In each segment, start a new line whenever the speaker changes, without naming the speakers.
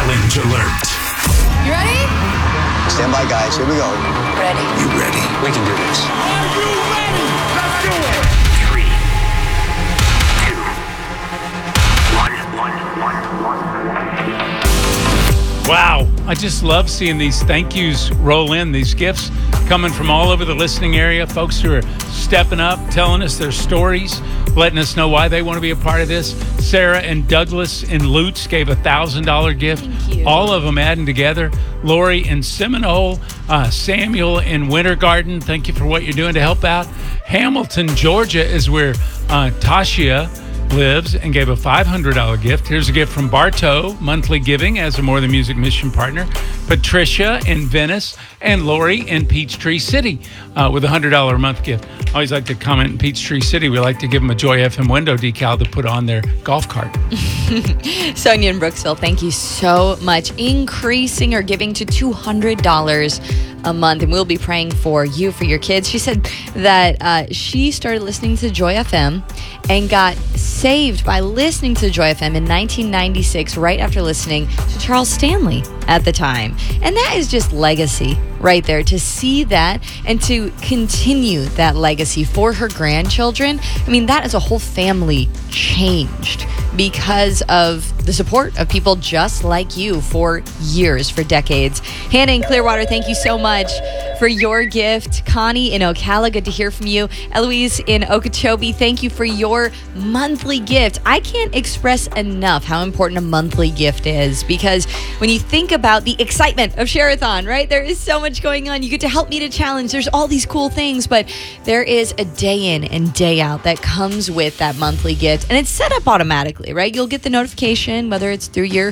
Challenge alert.
You ready?
Stand by, guys. Here we go.
Ready.
You ready?
We can do this.
Are you ready? Let's do it.
3, 2, 1.
Wow. I just love seeing these thank yous roll in, these gifts coming from all over the listening area. Folks who are stepping up, telling us their stories, letting us know why they want to be a part of this. Sarah and Douglas in Lutz gave $1,000 gift.
Thank you.
All of them adding together. Lori in Seminole, Samuel in Winter Garden. Thank you for what you're doing to help out. Hamilton, Georgia is where Tasha lives and gave a $500 gift. Here's a gift from Bartow, monthly giving as a More Than Music mission partner. Patricia in Venice and Lori in Peachtree City with a $100 a month gift. I always like to comment in Peachtree City. We like to give them a Joy FM window decal to put on their golf cart.
Sonia in Brooksville, thank you so much. Increasing her giving to $200 a month, and we'll be praying for you, for your kids. She said that she started listening to Joy FM and got saved by listening to Joy FM in 1996, right after listening to Charles Stanley at the time. And that is just legacy right there, to see that and to continue that legacy for her grandchildren. I mean, that is a whole family changed because of the support of people just like you for years, for decades. Hannah in Clearwater, thank you so much for your gift. Connie in Ocala, good to hear from you. Eloise in Okeechobee, thank you for your monthly gift. I can't express enough how important a monthly gift is, because when you think about the excitement of Share-a-thon, right? There is so much going on. You get to help meet a challenge. There's all these cool things, but there is a day in and day out that comes with that monthly gift, and it's set up automatically, right? You'll get the notification, whether it's through your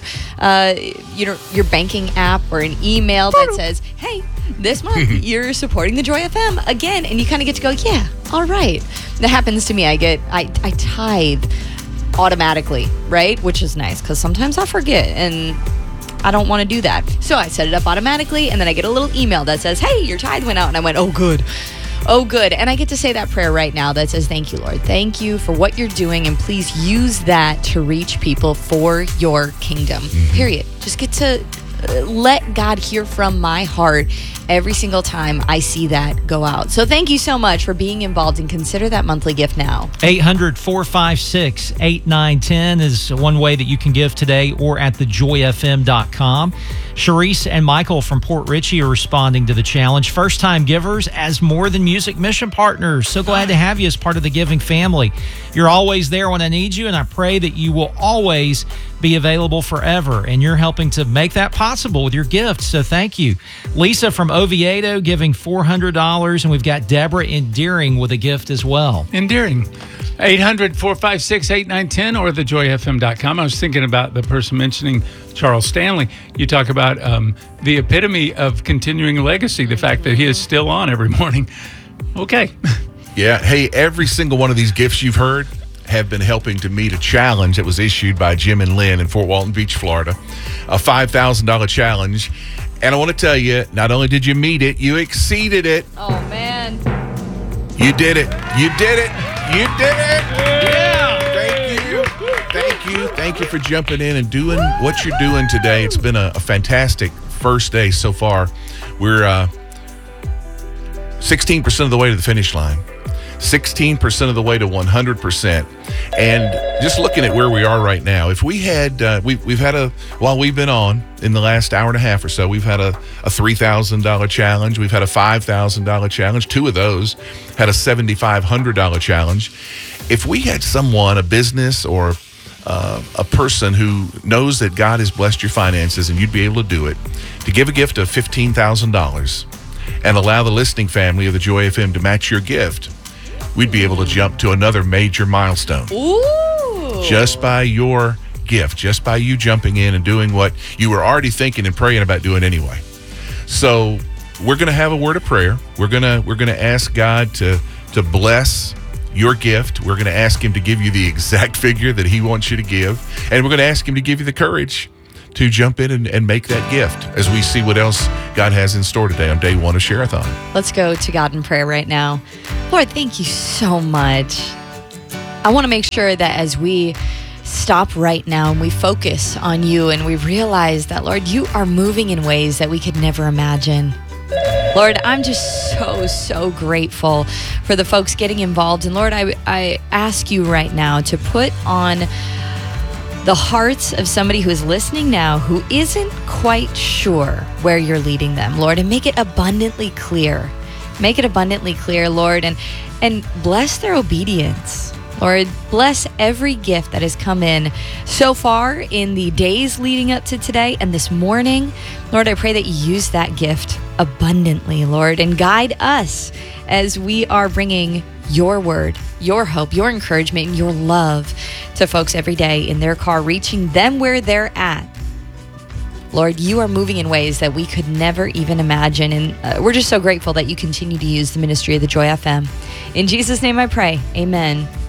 banking app or an email that says, hey, this month you're supporting the Joy FM again, and you kind of get to go, yeah, all right. That happens to me. I tithe automatically, right? Which is nice, because sometimes I forget and I don't want to do that. So I set it up automatically, and then I get a little email that says, hey, your tithe went out, and I went, oh, good. Oh, good. And I get to say that prayer right now that says, thank you, Lord. Thank you for what you're doing, and please use that to reach people for your kingdom. Period. Just get to let God hear from my heart every single time I see that go out. So thank you so much for being involved, and consider that monthly gift now.
800-456-8910 is one way that you can give today, or at thejoyfm.com. Sharice and Michael from Port Richey are responding to the challenge. First-time givers as More Than Music mission partners. So glad to have you as part of the giving family. You're always there when I need you, and I pray that you will always be available forever, and you're helping to make that possible with your gift. So thank you. Lisa from Oviedo giving $400, and we've got Deborah in Deering with a gift as well.
Endearing. 800-456-8910 or thejoyfm.com. I was thinking about the person mentioning Charles Stanley. You talk about the epitome of continuing legacy, the fact that he is still on every morning. Okay.
Yeah. Hey, every single one of these gifts you've heard have been helping to meet a challenge that was issued by Jim and Lynn in Fort Walton Beach, Florida, a $5,000 challenge. And I want to tell you, not only did you meet it, you exceeded it.
Oh, man.
You did it. You did it. You did it.
Yeah.
Thank you. Thank you. Thank you for jumping in and doing what you're doing today. It's been a fantastic first day so far. We're 16% of the way to the finish line. 16% of the way to 100%. And just looking at where we are right now, if we had, we've had while we've been on in the last hour and a half or so, we've had a $3,000 challenge. We've had a $5,000 challenge. Two of those had a $7,500 challenge. If we had someone, a business or a person who knows that God has blessed your finances and you'd be able to do it, to give a gift of $15,000 and allow the listening family of the Joy FM to match your gift, we'd be able to jump to another major milestone.
Ooh.
Just by your gift, just by you jumping in and doing what you were already thinking and praying about doing anyway. So we're going to have a word of prayer. We're going to ask God to bless your gift. We're going to ask him to give you the exact figure that he wants you to give. And we're going to ask him to give you the courage to jump in and make that gift as we see what else God has in store today on day one of Share-a-thon.
Let's go to God in prayer right now. Lord, thank you so much. I want to make sure that as we stop right now and we focus on you and we realize that, Lord, you are moving in ways that we could never imagine. Lord, I'm just so grateful for the folks getting involved. And Lord, I ask you right now to put on the hearts of somebody who is listening now who isn't quite sure where you're leading them, Lord, and make it abundantly clear. Make it abundantly clear, Lord, and bless their obedience. Lord, bless every gift that has come in so far in the days leading up to today and this morning. Lord, I pray that you use that gift abundantly, Lord, and guide us as we are bringing your word, your hope, your encouragement, and your love to folks every day in their car, reaching them where they're at. Lord, you are moving in ways that we could never even imagine. And we're just so grateful that you continue to use the ministry of the Joy FM. In Jesus' name I pray. Amen.